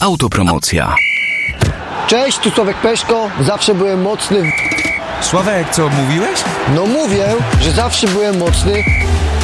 Autopromocja. Cześć, tu Sławek Peszko. Zawsze byłem mocny. Sławek, co mówiłeś? No mówię, że zawsze byłem mocny